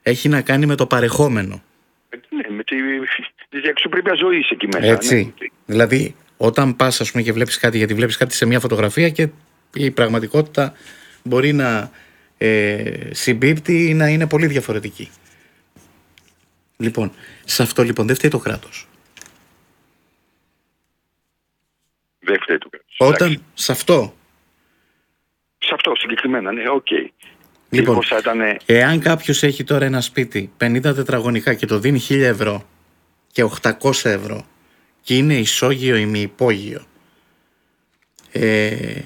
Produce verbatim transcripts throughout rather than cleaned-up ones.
έχει να κάνει με το παρεχόμενο. Ναι, με τη, τη αξιοπρέπεια ζωής εκεί μέσα. Έτσι. Ναι. Δηλαδή, όταν πας, ας πούμε, και βλέπεις κάτι, γιατί βλέπεις κάτι σε μια φωτογραφία και η πραγματικότητα μπορεί να ε, συμπίπτει ή να είναι πολύ διαφορετική. Λοιπόν, σε αυτό λοιπόν δεν φταίει το κράτος. Δεν φταίει το κράτος. Όταν, Εντάξει. σε αυτό. Σε αυτό συγκεκριμένα, ναι, οκ. Okay. Λοιπόν, ήταν... εάν κάποιος έχει τώρα ένα σπίτι πενήντα τετραγωνικά και το δίνει χίλια ευρώ και οκτακόσια ευρώ και είναι ισόγειο ή μη υπόγειο, ε...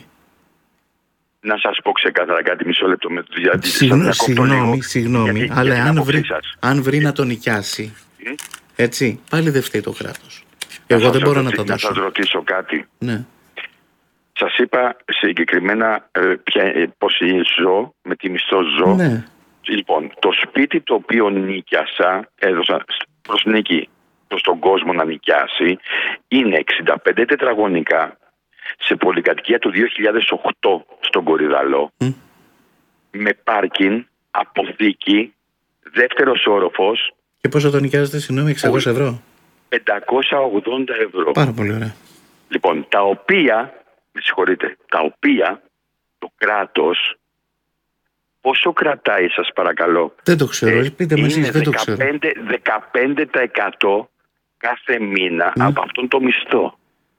να σας πω ξεκάθαρα κάτι, μισό λεπτό με το διάδειγμα. Συγγνώμη, συγγνώμη, συγγνώμη, αλλά γιατί αν, βρει, αν βρει να τον νοικιάσει, mm? έτσι, πάλι δεν φταίει το κράτος. Εγώ δεν μπορώ να το δώσω. Να σας ρωτήσω κάτι. Ναι. Σας είπα συγκεκριμένα ε, ποια, ε, πώς ζω, με τι μισθό ζω. Ναι. Λοιπόν, το σπίτι το οποίο νοικιάσα, έδωσα προς νίκη προς τον κόσμο να νοικιάσει, είναι εξήντα πέντε τετραγωνικά σε πολυκατοικία του δύο χιλιάδες οκτώ στον Κορυδαλό, mm. με πάρκιν, αποθήκη, δεύτερος όροφος. Και πόσο το νοικιάζετε, συγγνώμη, εξακόσια ευρώ? πεντακόσια ογδόντα ευρώ. Πάρα πολύ ωραία. Λοιπόν, τα οποία, με συγχωρείτε, τα οποία το κράτος πόσο κρατάει, σας παρακαλώ? Δεν το ξέρω, ε, πείτε μου εσείς, δεν το ξέρω. δεκαπέντε τοις εκατό κάθε μήνα mm. από αυτόν το μισθό.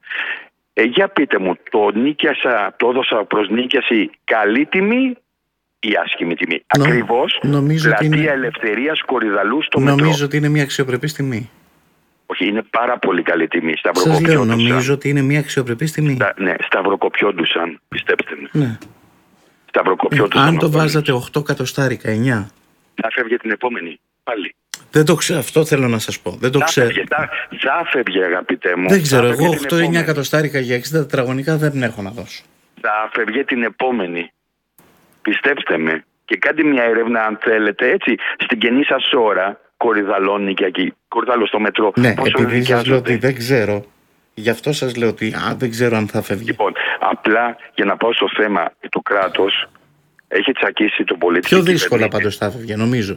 Ε, για πείτε μου, το νίκιασα, το έδωσα προς νίκιαση καλή τιμή ή άσχημη τιμή? Νο, Ακριβώς, πλατεία είναι... Ελευθερίας Κορυδαλού στο νομίζω μετρό. Νομίζω ότι είναι μια αξιοπρεπής τιμή. Όχι, είναι πάρα πολύ καλή τιμή. Σας λέω, νομίζω ότι είναι μια αξιοπρεπής τιμή. Στα, ναι, σταυροκοπιόντουσαν, πιστέψτε με. Ναι. Σταυροκοπιόντουσαν. Ε, αν το βάζατε οκτώ κατοστάρικα, εννιά. Θα φεύγε την επόμενη, πάλι. Δεν το ξέρω, αυτό θέλω να σας πω. Δεν το θα ξέρω. Φεύγε, θα, θα φεύγε, αγαπητέ μου. Δεν ξέρω, εγώ οκτώ εννιά κατοστάρικα για εξήντα τετραγωνικά δεν έχω να δώσω. Θα φεύγε την επόμενη. Πιστέψτε με. Και κάντε μια έρευνα, αν θέλετε, έτσι, στην καινή σας ώρα, Κορυδαλώνει και εκεί, Κορυδαλό στο μετρό. Ναι, επειδή σας λέω ότι δεν ξέρω, γι' αυτό σας λέω ότι α, δεν ξέρω αν θα φεύγει. Λοιπόν, απλά για να πάω στο θέμα, το κράτος έχει τσακίσει τον πολίτη. Πιο δύσκολα πάντως θα φεύγει, νομίζω.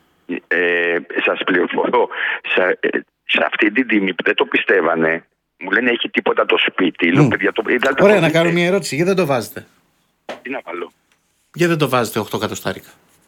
Ε, σας πληροφορώ, σε, ε, σε αυτή την τιμή που δεν το πιστεύανε, μου λένε έχει τίποτα το σπίτι. Mm. Λέω, παιδιά, το, Ωραία, να κάνω μια ερώτηση. Γιατί δεν το βάζετε? Τι να βάλω? Γιατί δεν το βάζετε οκτώ κατοστάρικα?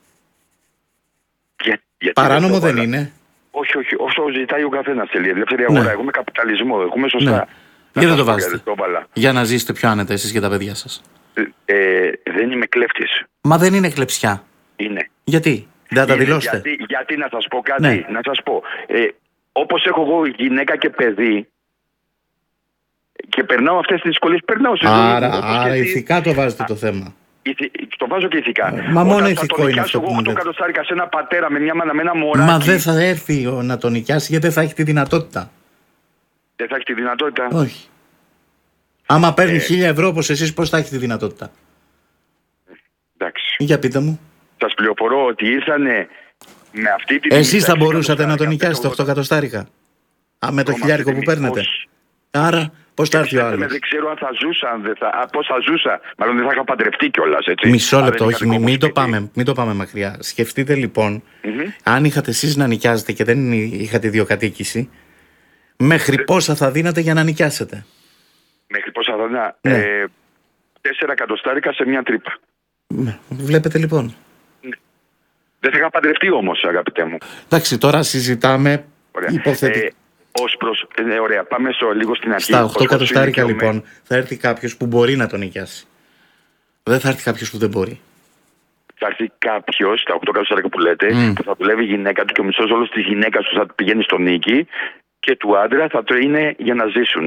Για, γιατί παράνομο δεν, δεν είναι? Όχι, όχι. Όσο ζητάει ο καθένας, τελεία. Ελεύθερη αγορά. Ναι. Έχουμε καπιταλισμό. Έχουμε σωστά. Ναι. Γιατί δεν το βάζετε? Για να ζήσετε πιο άνετα εσείς και τα παιδιά σας. Ε, ε, δεν είμαι κλέφτης. Μα δεν είναι κλεψιά. Είναι. Γιατί? Δεν θα τα δηλώσετε? Γιατί, γιατί να σας πω κάτι. Ναι. Να σας πω. Ε, όπως έχω εγώ γυναίκα και παιδί και περνάω αυτές τις δυσκολίες, περνάω σε Άρα, άρα ηθικά το βάζετε Α, το θέμα. Ηθι, το βάζω και ηθικά. Μα όταν μόνο ηθικό είναι αυτό που μου λέτε. οκτώ κατοστάρικα σε ένα πατέρα με μια μάνα με ένα μωράκι. Μα δεν θα έρθει να τον νοικιάσει γιατί δεν θα έχει τη δυνατότητα. Δεν θα έχει τη δυνατότητα. Όχι. Άμα παίρνει χίλια ε... ευρώ όπως εσείς, πώς θα έχει τη δυνατότητα? Εντάξει. Για πείτε μου. Σας πληροφορώ ότι ήρθανε με αυτή τη... Εσείς θα μπορούσατε να τον νοικιάσετε οκτώ κατοστάρικα? Α, με το χιλιάρικο που παίρνετε. Όχι. Άρα πώς θα έρθει ο άλλος? Δεν ξέρω αν θα ζούσα, αν δεν θα, πώς θα ζούσα. Μάλλον δεν θα είχα παντρευτεί κιόλας, έτσι. Μισό λεπτό, όχι, μην, μην, το πάμε, μην το πάμε μακριά. Σκεφτείτε λοιπόν, mm-hmm. αν είχατε εσείς να νοικιάζετε και δεν είχατε ιδιοκατοίκηση, μέχρι ναι. πόσα θα δίνατε για να νοικιάσετε? Μέχρι πόσα θα δίνα? Ναι. Ε, τέσσερα κατοστάρικα σε μια τρύπα. Ναι. Βλέπετε λοιπόν. Ναι. Δεν θα είχα παντρευτεί όμως, αγαπητέ μου. Εντάξει, τώρα συζητάμε υποθετικά. Ε, Ως προς... ε, ωραία, πάμε στο, λίγο στην αρχή. Στα οκτώ κατοστάρικα λοιπόν θα έρθει κάποιος που μπορεί να τον νοικιάσει. Δεν θα έρθει κάποιος που δεν μπορεί. Θα έρθει κάποιος, στα οκτώ κατοστάρικα που λέτε, mm. που θα δουλεύει η γυναίκα του και ο μισθός όλος της γυναίκας του θα πηγαίνει στο νίκη και του άντρα θα το είναι για να ζήσουν.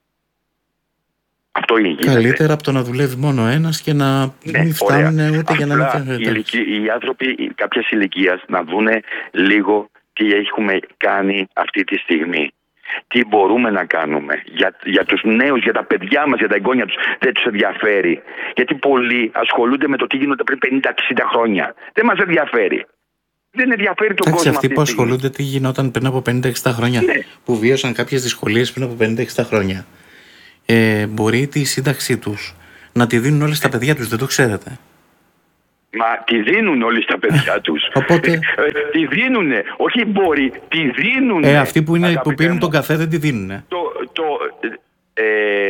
Αυτό είναι. Καλύτερα από το να δουλεύει μόνο ένας και να ναι, μην φτάνουν ούτε απλά για να μην φτάνουν. Οι άνθρωποι κάποιας ηλικίας να δούνε λίγο τι έχουμε κάνει αυτή τη στιγμή. Τι μπορούμε να κάνουμε για, για τους νέους, για τα παιδιά μας, για τα εγγόνια τους. Δεν τους ενδιαφέρει. Γιατί πολλοί ασχολούνται με το τι γίνονται πριν πενήντα εξήντα χρόνια. Δεν μας ενδιαφέρει. Δεν ενδιαφέρει τον κόσμο. Αυτοί που ασχολούνται τι γινόταν πριν από πενήντα εξήντα χρόνια, ναι. που βίωσαν κάποιες δυσκολίες πριν από πενήντα εξήντα χρόνια, ε, μπορεί τη σύνταξή τους να τη δίνουν όλες στα παιδιά τους. Δεν το ξέρετε? Μα τη δίνουν όλοι στα παιδιά τους. Οπότε... τη δίνουνε. Όχι μπορεί, τη δίνουνε. Ε, αυτοί που, είναι, που πίνουν τον καφέ δεν τη δίνουνε. Το, το, ε,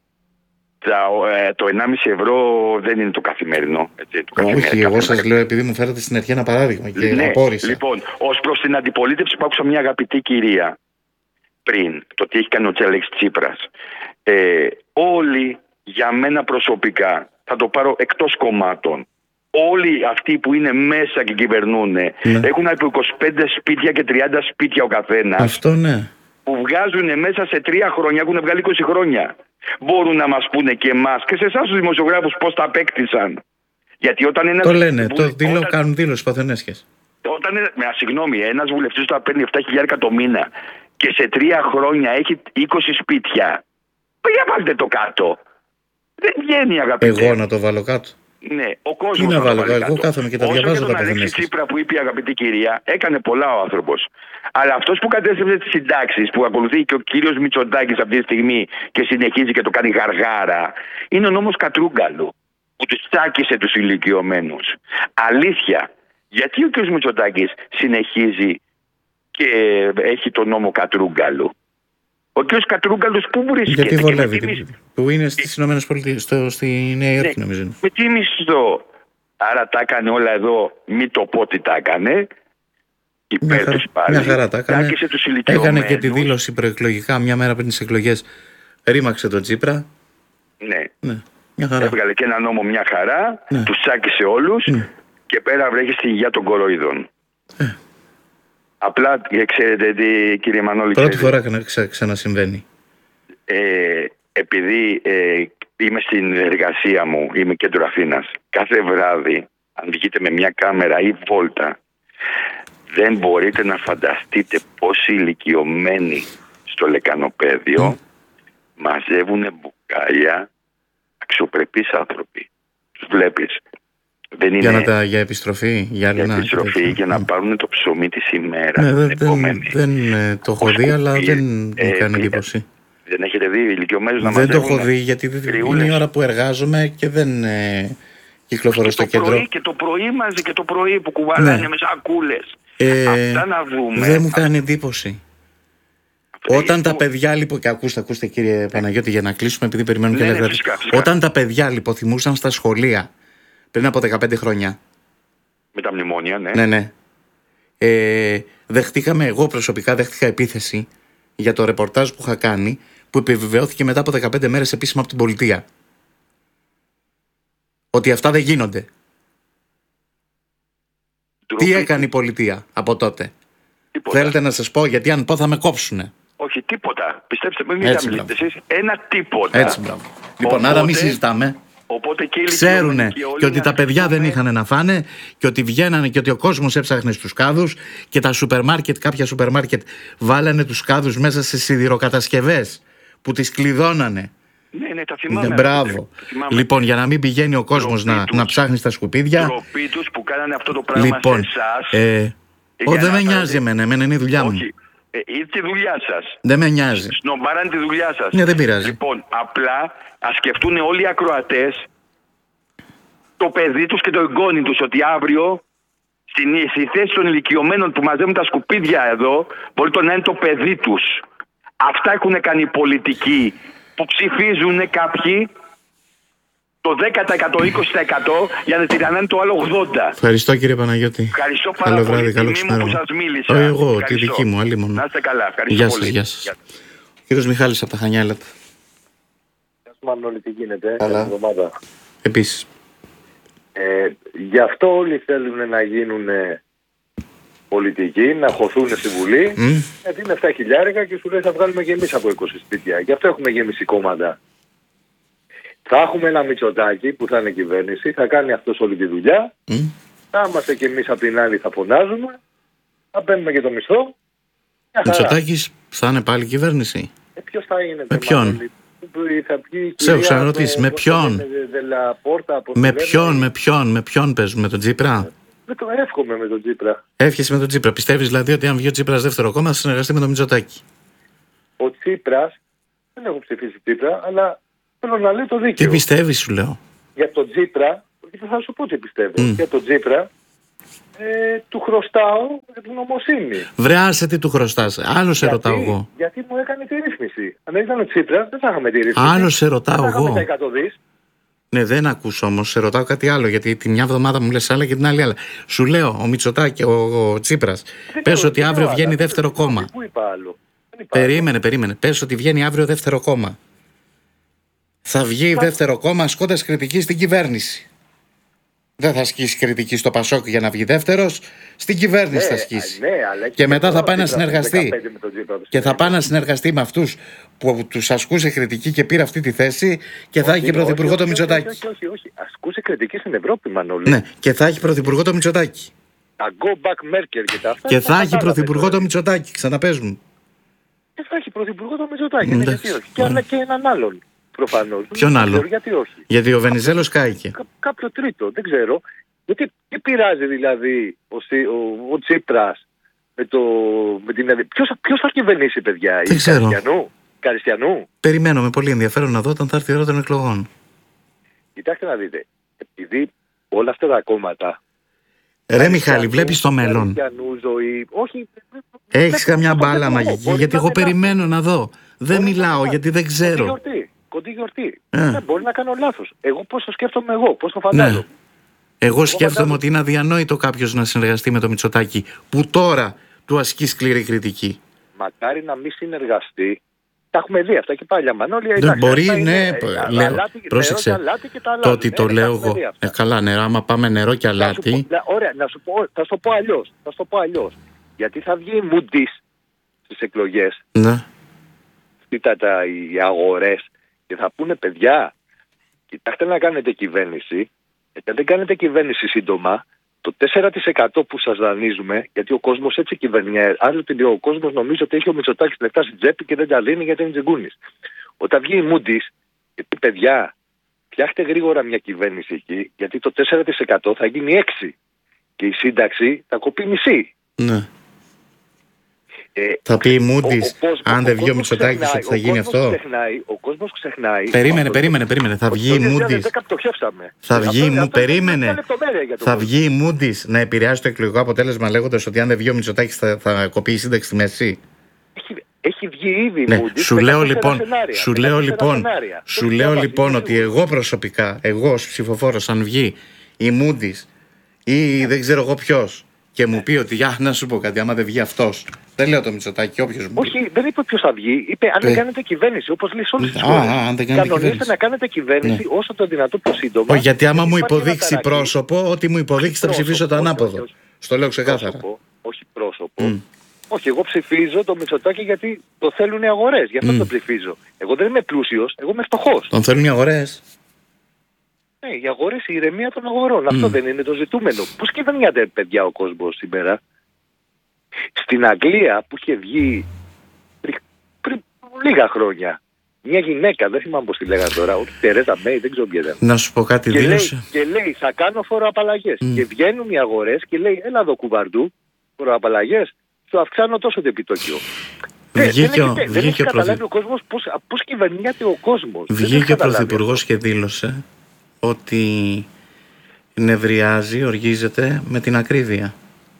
τα, ε, το ενάμιση ευρώ δεν είναι το καθημερινό. Έτσι, το Όχι, καθημερινό, εγώ σας λέω επειδή μου φέρατε στην αρχή ένα παράδειγμα και ναι, απόρρισα. Λοιπόν, ως προς την αντιπολίτευση που άκουσα μια αγαπητή κυρία πριν, το τι έχει κάνει ο Τζέλεξ Τσίπρας. Ε, όλοι για μένα προσωπικά, θα το πάρω εκτός κομμάτων, όλοι αυτοί που είναι μέσα και κυβερνούν, ναι, έχουν από είκοσι πέντε σπίτια και τριάντα σπίτια ο καθένας. Αυτό ναι. Που βγάζουν μέσα σε τρία χρόνια, έχουν βγάλει είκοσι χρόνια. Μπορούν να μας πούνε και εμάς και σε εσάς τους δημοσιογράφους πώς τα απέκτησαν. Γιατί όταν ένας... Το λένε, που, το δήλω, όταν... κάνουν δήλωση παθενέσχες. Όταν, με συγγνώμη, ένας βουλευτής θα παίρνει επτά χιλιάδες το μήνα και σε τρία χρόνια έχει είκοσι σπίτια. Για βάλτε το κάτω. Δεν βγαίνει, αγαπητέ. Εγώ να το βάλω κάτω. Ναι, ο κόσμος. Τι να βάλω κάτω. Εγώ κάθομαι και τα Όσο διαβάζω για τα τον Αλέξη Τσίπρα που είπε η αγαπητή κυρία, έκανε πολλά ο άνθρωπος. Αλλά αυτός που κατέστρεψε τις συντάξεις, που ακολουθεί και ο κύριος Μητσοτάκης αυτή τη στιγμή και συνεχίζει και το κάνει γαργάρα, είναι ο νόμος Κατρούγκαλου που τους τσάκισε τους ηλικιωμένους. Αλήθεια. Γιατί ο κύριος Μητσοτάκης συνεχίζει και έχει τον νόμο Κατρούγκαλου? Ο κ. Κατρούγκαλος πού βρίσκεται? Γιατί βολεύει, τι, που είναι στις Ηνωμένες Πολιτείες, στο, στη Νέα Υόρκη, ναι, νομίζω. Με τι μισθό? Άρα τα έκανε όλα εδώ, μη το πω τι τα έκανε. Υπέρ τους πάλι. Μια χαρά τα έκανε. Τους έκανε και τη δήλωση προεκλογικά μια μέρα πριν τις εκλογές. Ρήμαξε τον Τσίπρα. Ναι. ναι. Μια χαρά. Έβγαλε και ένα νόμο μια χαρά, ναι. τους τσάκισε όλους ναι. και πέρα βρέχει στη υγεία των κοροϊδών. Ε. Απλά, ξέρετε τι, κύριε Μανώλη... Πρώτη φορά ξα, ξανασυμβαίνει. Ε, επειδή ε, είμαι στην εργασία μου, είμαι κέντρο Αθήνας, κάθε βράδυ, αν βγείτε με μια κάμερα ή βόλτα, δεν μπορείτε να φανταστείτε πόσοι ηλικιωμένοι στο λεκανοπέδιο mm. μαζεύουν μπουκάλια, αξιοπρεπείς άνθρωποι. Τους βλέπεις. Δεν για, είναι... να τα, για επιστροφή, για, για να, επιστροφή, για να πάρουν το ψωμί της ημέρας. Ναι, δεν, δεν, δεν το έχω δει, αλλά δεν μου ε, κάνει εντύπωση. Δεν έχετε δει ηλικιωμένους να δεν μαζεύουν? Δεν το έχω δει, γιατί κρυούνες. Είναι η ώρα που εργάζομαι και δεν ε, κυκλοφορώ στο κέντρο. Πρωί, και το πρωί μαζί και το πρωί που κουβαλάνε ναι. με σακούλες. Ε, Αυτά να δούμε. Δεν μου κάνει εντύπωση. Όταν τα παιδιά λοιπόν. Και ακούστε, ακούστε κύριε Παναγιώτη, για να κλείσουμε, επειδή περιμένουν ναι, και ναι, λέγατε. Όταν τα παιδιά λιποθυμούσαν στα σχολεία πριν από δεκαπέντε χρόνια. Με τα μνημόνια, ναι. Ναι, ναι. Ε, δεχτήκαμε, εγώ προσωπικά δέχτηκα επίθεση για το ρεπορτάζ που είχα κάνει, που επιβεβαιώθηκε μετά από δεκαπέντε μέρες επίσημα από την πολιτεία. Ότι αυτά δεν γίνονται. Τροπή. Τι έκανε η πολιτεία από τότε? Τίποτα. Θέλετε να σας πω, γιατί αν πω θα με κόψουνε. Όχι, τίποτα. Πιστέψτε με, μην θα μιλήσετε εσείς. Ένα τίποτα. Έτσι, μπράβο. Λοιπόν, οπότε, άρα μην συζητάμε. Οπότε και ξέρουνε και, και ότι τα παιδιά δεν είχαν να φάνε και ότι βγαίνανε και ότι ο κόσμος έψαχνε στους κάδους και τα σούπερ μάρκετ, κάποια σούπερ μάρκετ βάλανε τους κάδους μέσα σε σιδηροκατασκευές που τις κλειδώνανε. Ναι, ναι, τα θυμάμαι. Ναι, μπράβο. Θυμάμαι. Λοιπόν, για να μην πηγαίνει ο κόσμος να, να ψάχνει στα σκουπίδια. Τροπή τους που κάνανε αυτό το πράγμα λοιπόν, σε εσάς. Ε, ο, δεν με νοιάζει εμένα, εμένα είναι η δουλειά μου. Όχι. Ε, ή τη δουλειά σας. Δεν με νοιάζει. Σνομπάραν τη δουλειά σας. Ναι, δεν πειράζει. Λοιπόν, απλά ας σκεφτούν όλοι οι ακροατές το παιδί τους και το εγγόνι τους, ότι αύριο στην, στη θέση των ηλικιωμένων που μαζεύουν τα σκουπίδια εδώ, μπορεί το να είναι το παιδί τους. Αυτά έχουν κάνει οι πολιτικοί που ψηφίζουν κάποιοι το δέκα τοις εκατό, είκοσι τοις εκατό για να τυραννάνε το άλλο ογδόντα τοις εκατό. Ευχαριστώ κύριε Παναγιώτη. Ευχαριστώ πάρα καλό πολύ. Βράδυ, καλό που σας μίλησα. Όχι εγώ, τη δική μου, άλλη μόνο. Να είστε καλά. Ευχαριστώ γεια πολύ. Σας, γεια σας. Κύριος Μιχάλης από τα Χανιά, έλατε. Γεια σου Μανώλη, τι γίνεται? Καλά. Επίσης. Ε, γι' αυτό όλοι θέλουν να γίνουν πολιτικοί, να χωθούν στη Βουλή, mm. γιατί είναι επτά χιλιάρικα και σου λέει θα βγάλουμε και εμείς από είκοσι σπίτια. Γι' αυτό έχουμε γεμίσει κόμματα. Θα έχουμε ένα Μητσοτάκη που θα είναι κυβέρνηση, θα κάνει αυτός όλη τη δουλειά, mm. θα είμαστε και εμείς απ' την άλλη, θα φωνάζουμε, θα παίρνουμε και το μισθό. Μητσοτάκης θα είναι πάλι κυβέρνηση? Ε, ποιος θα είναι? Με ποιον? Σε έχω ξαναρωτήσει, με ποιον? Με ποιον, με ποιον, με ποιον παίζουμε, με τον Τσίπρα? Με το εύχομαι με τον Τσίπρα. Εύχεσαι με τον Τσίπρα. Πιστεύεις δηλαδή ότι αν βγει ο Τσίπρας δεύτερο κόμμα θα συνεργαστεί με τον Μητσοτάκη? Ο Τσίπρας, δεν έχω ψηφίσει Τσίπρα, αλλά θέλω να λέω το δίκαιο. Τι πιστεύεις, σου λέω? Για τον Τσίπρα, θα σου πω τι πιστεύω. Mm. Για τον Τσίπρα ε, του χρωστάω για την νομοσύνη. Βρε, άσε τι του χρωστάς. Άλλο σε ρωτάω εγώ. Γιατί μου έκανε τη ρύθμιση. Αν δεν ήταν ο Τσίπρα, δεν θα είχαμε τη ρύθμιση. Άλλο σε ρωτάω δεν θα είχαμε εγώ. τα εκατό δις. Ναι, δεν ακούς όμως. Σε ρωτάω κάτι άλλο. Γιατί τη μια εβδομάδα μου λες άλλα και την άλλη άλλα. Σου λέω, ο Μητσοτάκη, ο, ο Τσίπρας, πες ότι αύριο βγαίνει δεύτερο κόμμα. Πού είπα άλλο. Περίμενε, περίμενε. Πες ότι βγαίνει αύριο δεύτερο κόμμα. Θα βγει δεύτερο κόμμα ασκώντας κριτική στην κυβέρνηση. Δεν θα ασκήσει κριτική στο Πασόκ για να βγει δεύτερος, στην κυβέρνηση ναι, θα ασκήσει. Ναι, αλλά και μετά θα πάει να συνεργαστεί. Τζίπρα, και θα πάει να συνεργαστεί με αυτούς που τους ασκούσε κριτική και πήρε αυτή τη θέση και όχι, θα έχει πρωθυπουργό το Μητσοτάκη. Όχι, όχι, όχι. Ασκούσε κριτική στην Ευρώπη, Μανώλη. Ναι, και θα έχει πρωθυπουργό το Μητσοτάκη. Τα go back Merkel και τα αυτά. Και θα έχει πρωθυπουργό το Μητσοτάκη, ξαναπέζουν. Και θα έχει πρωθυπουργό το Μητσοτάκη. Ναι, γιατί όχι. Και, αλλά και έναν άλλον. Προφανώς. Ποιον άλλο? Ξέρω, γιατί όχι. Γιατί ο Βενιζέλος κάηκε. Κά, κάποιο τρίτο, δεν ξέρω. Γιατί τι πειράζει δηλαδή ο, ο, ο Τσίπρας με, το, με την. Ποιος, ποιος θα κυβερνήσει, παιδιά, δεν ξέρω. Καριστιανού. Καριστιανού. Περιμένω με πολύ ενδιαφέρον να δω όταν θα έρθει η ώρα των εκλογών. Κοιτάξτε να δείτε. Επειδή όλα αυτά τα κόμματα. Ρε Μιχάλη, βλέπεις το μέλλον. Ζωή, όχι. Έχεις καμιά μπάλα μαγική? Γιατί εγώ περιμένω να δω. Δεν μιλάω γιατί δεν ξέρω. Κοντή γιορτή. Ε. Μπορεί να κάνω λάθος. Εγώ πώς το σκέφτομαι εγώ, πώς το φαντάζομαι. Ναι. Εγώ, εγώ σκέφτομαι φαντάζομαι... ότι είναι αδιανόητο κάποιος να συνεργαστεί με το Μητσοτάκη που τώρα του ασκεί σκληρή κριτική. Μακάρι να μην συνεργαστεί. Τα έχουμε δει αυτά και πάλι. Μανώλη, δεν μπορεί, ναι. Λέω, πρόσεξε. Το ότι το λέω εγώ. Ε, καλά, νερό. Άμα πάμε νερό και αλάτι. Ωραία, να σου πω, θα σου το πω αλλιώς. Θα σου το πω αλλιώς. Γιατί θα βγει η Moody's στις εκλογές. Ναι. Κοίτα τα, οι αγορές και θα πούνε, παιδιά, κοιτάξτε να κάνετε κυβέρνηση. Γιατί αν δεν κάνετε κυβέρνηση σύντομα, το τέσσερα τοις εκατό που σας δανείζουμε, γιατί ο κόσμος έτσι κυβερνεί, άλλο ο κόσμος νομίζει ότι έχει ο Μητσοτάκης λεφτά στην τσέπη και δεν τα δίνει γιατί είναι τζιγκούνης. Όταν βγει η Moody's, γιατί παιδιά, φτιάχτε γρήγορα μια κυβέρνηση εκεί, γιατί το τέσσερα τοις εκατό θα γίνει έξι τοις εκατό και η σύνταξη θα κοπεί μισή. Ναι. Ε, θα πει η Moody's, αν δεν βγει ο Μητσοτάκης, ότι θα γίνει αυτό. Ξεχνάει, ο κόσμος ξεχνάει. Περίμενε, περίμενε, περίμενε. Θα βγει η Moody's. Θα βγει η Περίμενε. Θα βγει η Moody's να επηρεάσει το εκλογικό αποτέλεσμα λέγοντας ότι αν δεν βγει ο Μητσοτάκης θα, θα κοπεί η σύνταξη στη μέση. Έχει, έχει βγει ήδη η ναι, Moody's. Σου λέω λοιπόν, σενάρια, σου λέω λοιπόν, σου λέω λοιπόν ότι εγώ προσωπικά, εγώ ως ψηφοφόρος, αν βγει η Moody's ή δεν ξέρω εγώ ποιος και μου πει ότι για να σου πω κάτι, άμα δεν βγει αυτός. Δεν λέω το Μητσοτάκη, όποιος μου πει. Όχι, δεν είπε ποιος θα βγει. Είπε αν δεν κάνετε κυβέρνηση, όπως λέει σε όλες τις χώρες. Κανονίστε να κάνετε κυβέρνηση ναι. όσο το δυνατό πιο σύντομα. Όχι, γιατί άμα μου υποδείξει πρόσωπο, ότι μου υποδείξει θα ψηφίσω το ανάποδο. Στο λέω ξεκάθαρα. Πρόσωπο, όχι πρόσωπο. Mm. Όχι, εγώ ψηφίζω το Μητσοτάκη γιατί το θέλουν οι αγορές. Γι' αυτό mm. το ψηφίζω. Εγώ δεν είμαι πλούσιος, εγώ είμαι φτωχός. Τον θέλουν οι αγορές. Ναι, οι αγορές, η ηρεμία των αγορών. Mm. Αυτό δεν είναι το ζητούμενο. Πώς κυβερνιάται, παιδιά, ο κόσμος σήμερα? Στην Αγγλία που είχε βγει πριν, πριν λίγα χρόνια μια γυναίκα, δεν θυμάμαι πώς τη λέγανε τώρα, ότι Τερέζα Μέι, δεν ξέρω ποια ήταν. Να σου πω κάτι, και δήλωσε. Λέει, και λέει θα κάνω φοροαπαλλαγές. Mm. Και βγαίνουν οι αγορές και λέει έλα εδώ κουβαρντού, φοροαπαλλαγές, σου αυξάνω τόσο το επιτόκιο. Βγήκε ο, δεν, δεν έχει καταλάβει ο κόσμος πώς, πώς κυβερνιάται ο κόσμος. Βγήκε ο Πρωθυπουργός και δήλωσε ότι νευριάζει, οργίζεται με την ακρίβεια.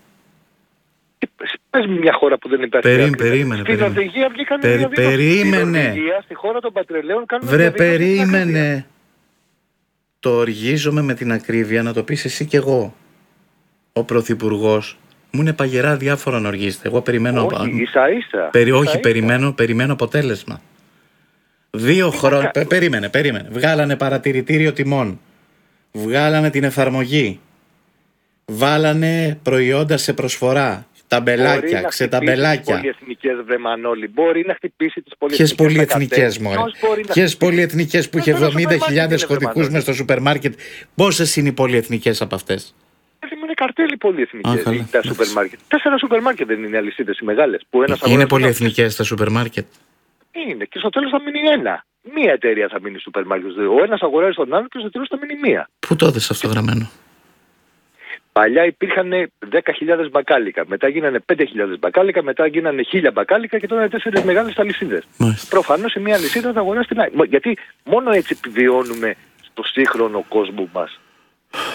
Πες μια χώρα που δεν υπάρχει. Περί, περίμενε. Στην Νορβηγία βγήκαν περί, περίμενε. Στην Νορβηγία, στη χώρα των πατρελαίων κάνουν. Βρε, περίμενε. Το οργίζομαι με την ακρίβεια, να το πεις εσύ κι εγώ. Ο Πρωθυπουργός μου είναι παγερά διάφορα να οργίζεται. Εγώ περιμένω. Όχι, ίσα ίσα. Περι, ίσα, όχι, ίσα. Περιμένω, περιμένω αποτέλεσμα. Δύο χρόνια. Πε, περίμενε, περίμενε. Βγάλανε παρατηρητήριο τιμών. Βγάλανε την εφαρμογή. Βάλανε προϊόντα σε προσφορά. Ταμπελάκια, ξεταμπελάκια. Πολυεθνικές, βρε Μανώλη. Μπορεί να χτυπήσει τις πολυεθνικές. Ποιες πολυεθνικές, μωρέ? Ποιες πολυεθνικές που είχε εβδομήντα χιλιάδες κωδικούς μες στο σούπερ μάρκετ? Πόσες είναι οι πολυεθνικές από αυτές? Είναι καρτέλοι πολυεθνικές τα σούπερ μάρκετ. Τέσσερα σούπερ μάρκετ δεν είναι αλυσίδες οι μεγάλες. Είναι πολυεθνικές τα σούπερ μάρκετ. Είναι και στο τέλος θα μείνει ένα. Μία εταιρεία θα μείνει σούπερ μάρκετ. Ο ένας αγοράζει τον άλλο και στο τέλος θα μείνει μία. Πού το έδεσαι αυτό γραμμένο? Παλιά υπήρχαν δέκα χιλιάδες μπακάλικα, μετά γίνανε πέντε χιλιάδες μπακάλικα, μετά γίνανε χίλια μπακάλικα και τώρα είναι τέσσερις μεγάλες αλυσίδες. Προφανώς σε μια αλυσίδα θα αγοράσει την άλλη. Γιατί μόνο έτσι επιβιώνουμε στο σύγχρονο κόσμο μας.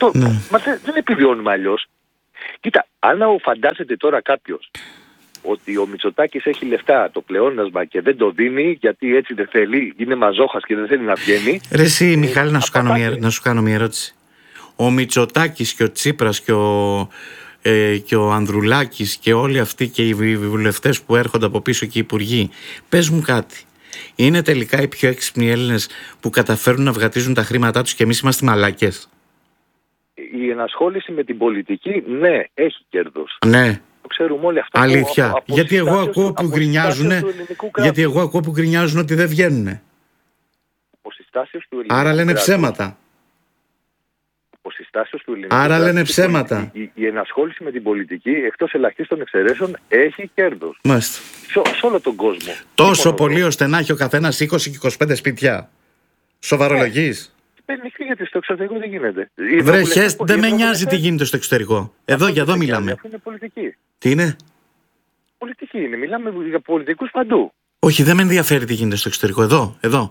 Αυτό, Ναι. μα δεν, δεν επιβιώνουμε αλλιώς. Κοίτα, αν φαντάζεται τώρα κάποιος ότι ο Μητσοτάκης έχει λεφτά το πλεόνασμα και δεν το δίνει γιατί έτσι δεν θέλει, είναι μαζόχας και δεν θέλει να βγαίνει. Ρε εσύ ε, Μιχάλη, να σου, κάνω μια, απαντάτε. να σου κάνω μια ερώτηση. Ο Μητσοτάκης και ο Τσίπρας και ο, ε, και ο Ανδρουλάκης και όλοι αυτοί και οι βουλευτές που έρχονται από πίσω και οι υπουργοί, πες μου κάτι. Είναι τελικά οι πιο έξυπνοι Έλληνες που καταφέρουν να βγατίζουν τα χρήματά τους και εμείς είμαστε μαλάκες? Η ενασχόληση με την πολιτική, ναι, έχει κέρδος. Ναι. Το ξέρουμε όλοι αυτό. Αλήθεια. Από, από γιατί εγώ συστάσεις ακούω του- που από γκρινιάζουν. συστάσεις του ελληνικού κράτους. Γιατί εγώ ακούω που γκρινιάζουν ότι δεν βγαίνουν. Από συστάσεις του ελληνικού Άρα λένε κράτους. ψέματα. Από συστάσεις του ελληνικού Άρα κράτους, λένε η ψέματα. πολιτική- Η, η ενασχόληση με την πολιτική, εκτός ελαχίστων εξαιρέσεων, έχει κέρδος. Μάλιστα. Σε, σε όλο τον κόσμο. Τόσο Τι μόνο πολύ εδώ. ώστε να έχει ο καθένας είκοσι και είκοσι πέντε σπίτια. Σοβαρολογείς? Παίρνει γιατί στο εξωτερικό δεν γίνεται. Οι Βρε ευρωβουλευτές- χες, οι δεν με νοιάζει ευρωβουλευτές- τι γίνεται στο εξωτερικό. Εδώ, αυτό για εδώ δεν μιλάμε. νοιάζει, Αυτό είναι πολιτική. Τι είναι? Πολιτική είναι. Μιλάμε για πολιτικούς παντού. Όχι, δεν με ενδιαφέρει τι γίνεται στο εξωτερικό. Εδώ, εδώ.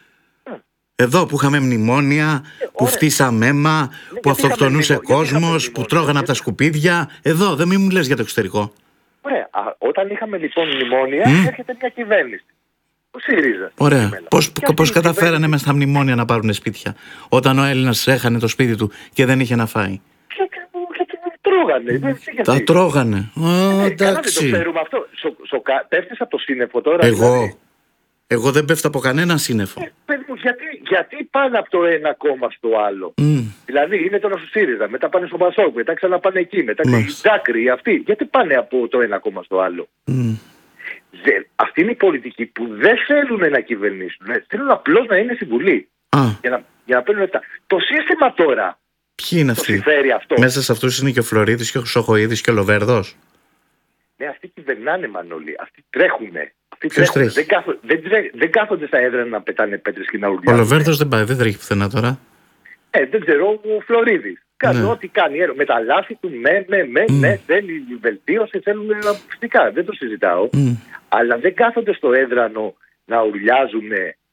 Ε. Εδώ που είχαμε μνημόνια, που ωραία. φτύσαμε αίμα, που γιατί αυτοκτονούσε είχαμε μνημο- γιατί είχαμε κόσμος, που μνημόνια, τρώγανε από τα γιατί- σκουπίδια. Εδώ, δεν μη μου λες για το εξωτερικό. Ωραία. Α, όταν είχαμε λοιπόν μνημόνια, Μμ. έρχεται μια κυβέρνηση. Ο ΣΥΡΙΖΑ. Ωραία. συγκεκριμένα. Πώς, Και αυτή πώς η καταφέρανε κυβέρνηση- μέσα στα μνημόνια να πάρουν σπίτια, όταν ο Έλληνας έχανε το σπίτι του και δεν είχε να φάει? Γιατί γιατί τρώγανε. δεν- γιατί. Τα τρώγανε. Α, Ε, καλά, δεν το εντάξει. ξέρουμε αυτό. Σο, σοκα- πέφτεις από το σύννεφο τώρα. Εγώ, δηλαδή. εγώ δεν πέφτω από κανένα σύννεφο. Ε, παιδί μου, γιατί, γιατί πάνε από το ένα κόμμα στο άλλο. Μμ. Δηλαδή είναι τώρα στο ΣΥΡΙΖΑ, μετά πάνε στο Πασόκ, μετά ξαναπάνε εκεί, μετά οι Μάλιστα. Τζάκροι αυτοί. Γιατί πάνε από το ένα κόμμα στο άλλο. Μμ. Δεν, αυτή είναι η πολιτική που δεν θέλουν να κυβερνήσουν. Ε, Θέλουν απλώς να είναι στη Βουλή Α, για να, για να παίρνουν λεφτά. Το σύστημα τώρα ποιοι είναι το αυτοί? συμφέρει αυτό. Μέσα σε αυτούς είναι και ο Φλωρίδης και ο Χρυσοχοΐδης και ο Λοβέρδος. Ναι, αυτοί κυβερνάνε, Μανώλη. Αυτοί τρέχουνε. Αυτοί Ποιος τρέχουνε. τρέχει? Δεν, κάθο, δεν, τρέ, δεν κάθονται στα έδρανα να πετάνε πέτρες και να Ο ουρλιάζουν. Λοβέρδος δεν πάει, δεν τρέχει πουθενά τώρα. Ε, δεν ξέρω, ο Φλωρίδης. Κάνει Ναι. ό,τι κάνει. Ε, με τα λάθη του, με, με, με, Μμ. ναι, θέλει βελτίωση, θέλουν ακουστικά. Δεν το συζητάω. Μμ. Αλλά δεν κάθονται στο έδρανο να ουρλιάζουν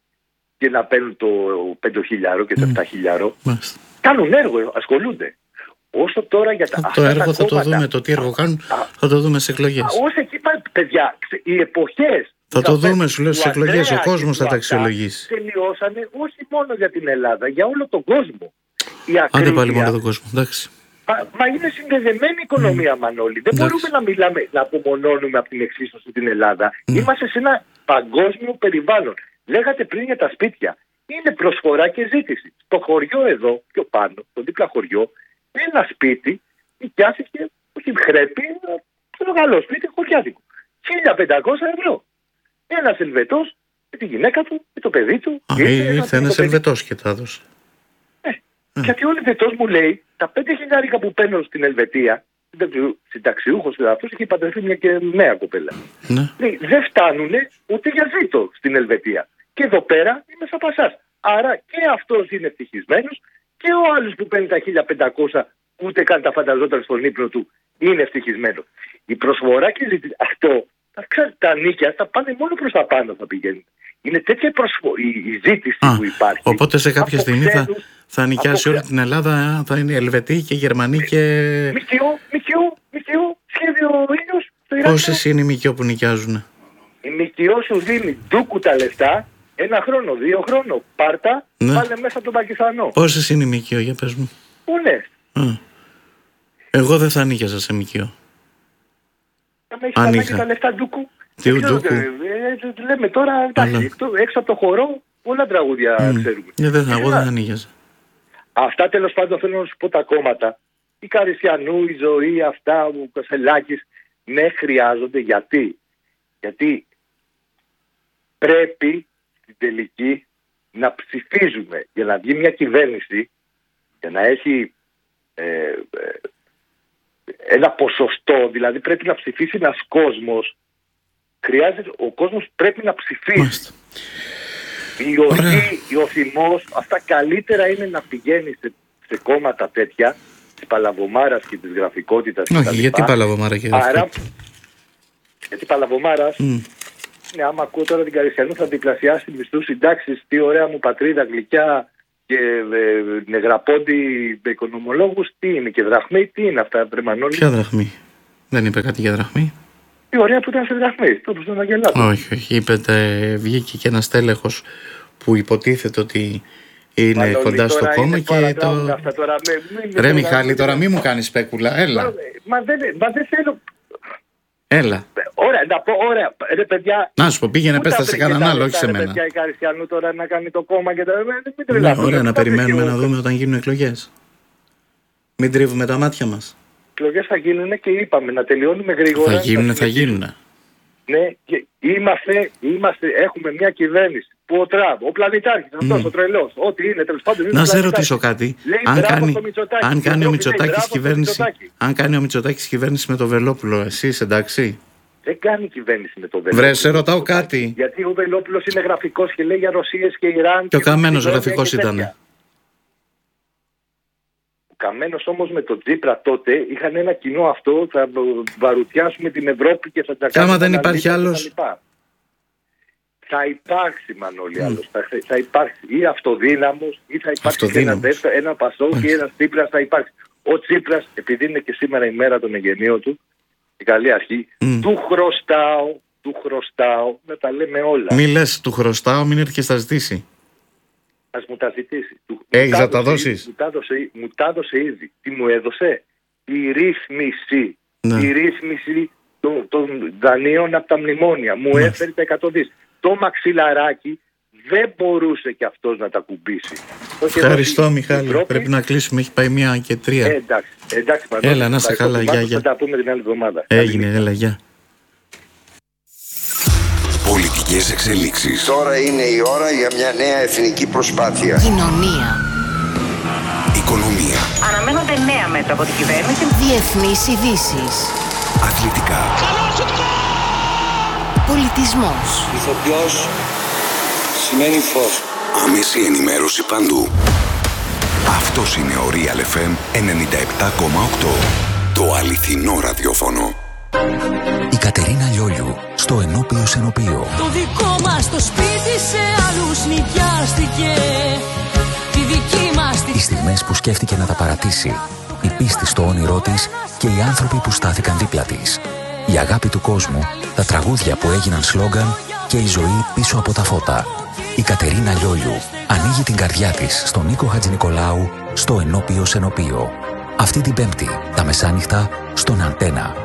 και να παίρνουν το πεντοχίλιαρο και το επταχίλιαρο. Μάλιστα. Κάνουν έργο, ασχολούνται. Όσο τώρα για τα Το αυτά τα έργο θα το κόμματα- δούμε, το τι έργο κάνουν Α, θα το δούμε σε εκλογές. Α, Όσο εκεί πάει, παιδιά, ξε- οι εποχές Θα του το Καπέ- δούμε, σου λέω, του στις εκλογές. Ανδρέα Ο κόσμος και θα του τα αυτά αξιολογήσει. Τελειώσανε όχι μόνο για την Ελλάδα, για όλο τον κόσμο. Η Άντε πάλι ακρίβεια- μόνο τον κόσμο. Εντάξει. Μα, μα είναι συνδεδεμένη η οικονομία, Μανώλη. Δεν Εντάξει. μπορούμε να μιλάμε, να απομονώνουμε από την εξίσωση την Ελλάδα. Είμαστε σε ένα παγκόσμιο περιβάλλον. Λέγατε πριν για τα σπίτια. Είναι προσφορά και ζήτηση. Στο χωριό εδώ, πιο πάνω, στο δίπλα χωριό, ένα σπίτι νοικιάστηκε, όχι χρέπη, ένα μεγάλο σπίτι χωριάτικο. χίλια πεντακόσια ευρώ. Ένας Ελβετός με τη γυναίκα του, με το παιδί του. Α, ήρθε, ήρθε το ένας παιδί. Ελβετός και τα έδωσε. Ε, Γιατί ο Ελβετός μου λέει, τα πέντε χιλιάρικα που παίρνω στην Ελβετία, συνταξιούχος και αυτός, έχει παντρευτεί μια και νέα κοπέλα. Ναι. Λέει, δεν φτάνουν ούτε για ζήτο στην Ελβετία. Και εδώ πέρα είμαι σαν πασάς. Άρα και αυτός είναι ευτυχισμένος και ο άλλος που παίρνει τα χίλια πεντακόσια ούτε καν τα φανταζόταν στον ύπνο του είναι ευτυχισμένος. Η προσφορά και η ζήτηση, αυτό, τα, ξα- τα νίκια θα πάνε μόνο προς τα πάνω θα πηγαίνουν. Είναι τέτοια προσφο... η, η ζήτηση Α, που υπάρχει. οπότε σε κάποια από στιγμή θα, ξένους, θα νοικιάσει από όλη την Ελλάδα, θα είναι Ελβετοί και Γερμανοί και... ΜΚΟ, ΜΚΟ, ΜΚΟ, σχέδιο ήλιος στο Ηράκλειο. Πόσες είναι οι ΜΚΟ που νοικιάζουν? Η ΜΚΟ σου δίνει ντούκου τα λεφτά, ένα χρόνο, δύο χρόνο, πάρτα, Ναι. πάνε μέσα τον Πακιστανό. Πόσες είναι οι ΜΚΟ, για πες μου. Πολλές. Α. Εγώ δεν θα νοικιάζα σε ΜΚΟ. Θα με έχεις Αν ανάγκη είχα. τα λεφτά ντούκου. Τι Δεν ξέρω, ντούκου? ε, ε, λέμε τώρα, εντάξει, Αλλά- εκτό- έξω από το χορό, πολλά τραγούδια ξέρουμε. Ε, δεν θα, εγώ δεν Ε, θα νοικιάζα. Αυτά τέλος πάντων θέλω να σου πω τα κόμματα. Η Καριστιανού, η Ζωή, αυτά, ο Κασελάκης, ναι χρειάζονται. Γιατί? Γιατί πρέπει στην τελική να ψηφίζουμε για να βγει μια κυβέρνηση, για να έχει ε, ε, ένα ποσοστό, δηλαδή πρέπει να ψηφίσει ένας κόσμος. Χρειάζεται, ο κόσμος πρέπει να ψηφίσει. Μάλιστα. Η οργή, ο θυμός, αυτά καλύτερα είναι να πηγαίνει σε, σε κόμματα τέτοια, της παλαβομάρας και της γραφικότητας. και τα Όχι, λοιπά. γιατί παλαβομάρα και Άρα, αυτό. γιατί παλαβομάρας, Μμ. ναι, άμα ακούω τώρα την Καριστιανού θα διπλασιάσει μισθούς συντάξεις, τι ωραία μου πατρίδα, γλυκιά, και ε, νεγραπόντι οικονομολόγους, τι είναι, και δραχμή, τι είναι αυτά, βρε Μανώλη? Ποια δραχμή? Δεν είπε κάτι για δραχμή. Η ωραία που ήταν σε δραχμή, το στον Αγγελάτο. Όχι, όχι. Είπετε, βγήκε και ένας τέλεχος που υποτίθεται ότι είναι Μανώλη, κοντά στο κόμμα και το... Αυτά, τώρα, με, με, Ρε με, Μιχάλη, τώρα μη μου κάνεις σπέκουλα, έλα. Μα, μα, δεν, μα δεν θέλω... Έλα. Ωραία, να πω, ωραία, ρε παιδιά... Να σου πω, πήγαινε πες τα σε κανέναν άλλο, όχι σε μένα. Παιδιά η Καριστιανού τώρα να κάνει το κόμμα και τα... Ναι, ωραία, να περιμένουμε να δούμε όταν γίνουν εκλογές. Μην τρίβουμε τα μάτια μας. Εκλογές θα γίνουν και είπαμε να τελειώνουμε γρήγορα. Θα γίνουν, θα γίνουν. Ναι, και είμαστε, είμαστε, έχουμε μια κυβέρνηση που ο Τραμπ, ο πλανητάρχης, αυτός Mm. ο τρελός, ό,τι είναι τέλος πάντων. Να σε ρωτήσω κάτι. Λέει, Αν μπράβο κάνει, στο Μητσοτάκη. αν κάνει ο Μητσοτάκης στο κυβέρνηση, Μητσοτάκη. αν κάνει ο Μητσοτάκης κυβέρνηση με το Βελόπουλο, εσύ είσαι εντάξει? Δεν κάνει κυβέρνηση με το Βελόπουλο. Βρε, σε ρωτάω κάτι. Γιατί ο Βελόπουλος είναι γραφικός και λέει για Ρωσίες και Ιράν. Και ο Καμένος Μητσοτάκη γραφικός και ήταν. τέτοια. Ο Καμένος όμως με τον Τσίπρα τότε είχαν ένα κοινό αυτό, θα βαρουτιάσουμε την Ευρώπη και θα τα κάνουμε. Άμα δεν υπάρχει άλλος. Θα υπάρξει, Μανώλη, άλλος. Θα, θα υπάρξει ή αυτοδύναμος ή θα υπάρξει και ένα δεύτερο, ένα Πασόκ και ένα Τσίπρας θα υπάρξει. Ο Τσίπρας, επειδή είναι και σήμερα η μέρα των εγγενείων του, η καλή αρχή, mm. του χρωστάω, του χρωστάω, να τα λέμε όλα. Μη λες του χρωστάω, μην έρθει και στα ζητήσει. Ας μου τα ζητήσει. Έχεις να τα δώσεις? Μου τα έδωσε, μου τα έδωσε ήδη. Τι μου έδωσε? Η ρύθμιση. Ναι. Η ρύθμιση των, των δανείων από τα μνημόνια. Μου ναι. έφερε τα εκατό δις. Το μαξιλαράκι δεν μπορούσε και αυτός να τα κουμπίσει. Ευχαριστώ εδώ, Μιχάλη. Ευρώπη... Πρέπει να κλείσουμε. Έχει πάει μία και τρία. Ε, εντάξει, εντάξει, Μανώλη. Έλα, να σε καλά. Γεια, γεια. Θα τα πούμε την άλλη εβδομάδα. Έγινε, έλα, γεια. Πολιτικές εξελίξεις. Τώρα είναι η ώρα για μια νέα εθνική προσπάθεια. Κοινωνία. Οικονομία. Αναμένονται νέα μέτρα από την κυβέρνηση. Διεθνείς ειδήσεις. Αθλητικά. Πολιτισμός. Ηθοποιός σημαίνει φως. Άμεση ενημέρωση παντού. Αυτός είναι ο Real εφ εμ ενενήντα επτά κόμμα οκτώ. Το αληθινό ραδιόφωνο. Η Κατερίνα Λιόλιου στο Ενώπιο Σενωπείο. Το δικό μας το σπίτι σε άλλους νοικιάστηκε. Τη δική μας τη... Οι στιγμές που σκέφτηκε να τα παρατήσει, η πίστη στο όνειρό της και οι άνθρωποι που στάθηκαν δίπλα της. Η αγάπη του κόσμου, τα τραγούδια που έγιναν σλόγγαν και η ζωή πίσω από τα φώτα. Η Κατερίνα Λιόλιου ανοίγει την καρδιά της στον Νίκο Χατζηνικολάου στο Ενώπιο Σενωπείο. Αυτή την Πέμπτη, τα μεσάνυχτα, στον Αντένα.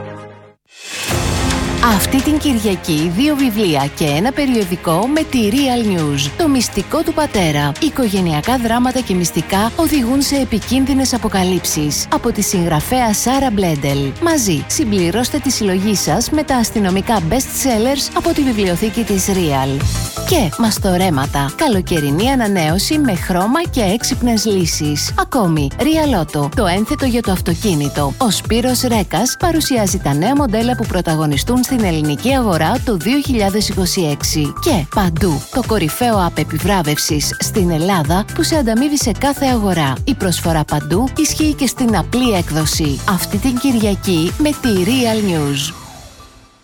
Αυτή την Κυριακή δύο βιβλία και ένα περιοδικό με τη Real News. Το μυστικό του πατέρα. Οικογενειακά δράματα και μυστικά οδηγούν σε επικίνδυνες αποκαλύψεις. Από τη συγγραφέα Σάρα Μπλέντελ. Μαζί συμπληρώστε τη συλλογή σας με τα αστυνομικά best sellers από τη βιβλιοθήκη της Real. Και μαστορέματα. Καλοκαιρινή ανανέωση με χρώμα και έξυπνες λύσεις. Ακόμη, Real Auto, το ένθετο για το αυτοκίνητο. Ο Σπύρος Ρέκας παρουσιάζει τα νέα μοντέλα που πρωταγωνιστούν στην ελληνική αγορά το δύο χιλιάδες είκοσι έξι. Και παντού, το κορυφαίο app επιβράβευσης στην Ελλάδα που σε ανταμείβει σε κάθε αγορά. Η προσφορά παντού ισχύει και στην απλή έκδοση. Αυτή την Κυριακή με τη Real News.